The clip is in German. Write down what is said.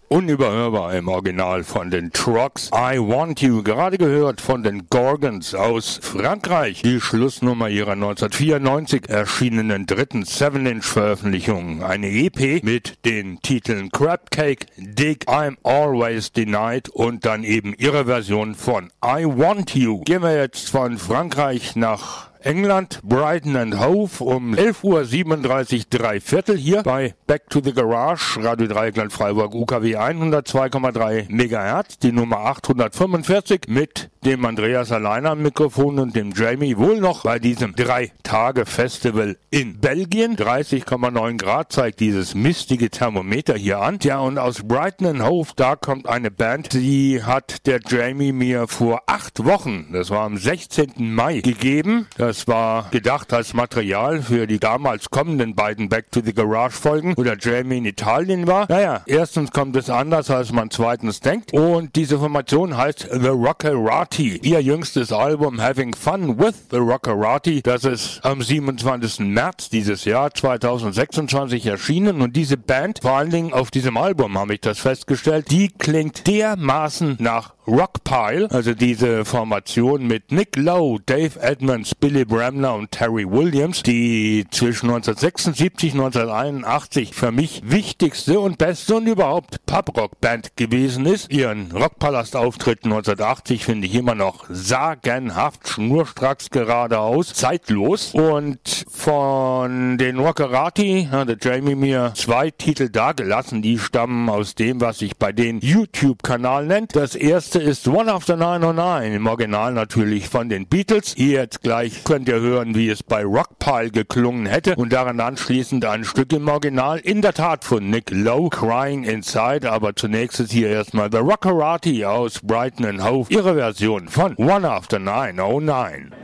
unüberhörbar im Original von den Trucks. I Want You, gerade gehört von den Gorgons aus Frankreich. Die Schlussnummer ihrer 1994 erschienenen dritten 7-Inch-Veröffentlichung. Eine EP mit den Titeln Crab Cake, Dig, I'm Always Denied und dann eben ihre Version von I Want You. Gehen wir jetzt von Frankreich nach England, Brighton and Hove um 11:37 Uhr 3/4 hier bei Back to the Garage, Radio Dreieckland Freiburg, UKW 102,3 MHz, die Nummer 845 mit dem Andreas allein am Mikrofon und dem Jamie wohl noch bei diesem 3-Tage-Festival in Belgien. 30,9 Grad zeigt dieses mistige Thermometer hier an. Tja, und aus Brighton and Hove, da kommt eine Band, die hat der Jamie mir vor 8 Wochen, das war am 16. Mai, gegeben. Das war gedacht als Material für die damals kommenden beiden Back to the Garage Folgen, wo der Jamie in Italien war. Naja, erstens kommt es anders, als man zweitens denkt. Und diese Formation heißt The Rockerati. Ihr jüngstes Album Having Fun with the Rockerati, das ist am 27. März dieses Jahr 2026 erschienen. Und diese Band, vor allen Dingen auf diesem Album habe ich das festgestellt, die klingt dermaßen nach Rockpile, also diese Formation mit Nick Lowe, Dave Edmunds, Billy Bremner und Terry Williams, die zwischen 1976 und 1981 für mich wichtigste und beste und überhaupt Pub-Rock-Band gewesen ist. Ihren Rockpalast-Auftritt 1980 finde ich immer noch sagenhaft, schnurstracks geradeaus, zeitlos. Und von den Rockerati hat der Jamie mir 2 Titel dagelassen, die stammen aus dem, was sich bei den YouTube-Kanal nennt. Das erste ist One After 909, im Original natürlich von den Beatles. Hier jetzt gleich könnt ihr hören, wie es bei Rockpile geklungen hätte und daran anschließend ein Stück im Original, in der Tat von Nick Lowe, Crying Inside, aber zunächst ist hier erstmal The Rockerati aus Brighton and Hove, ihre Version von One After 909.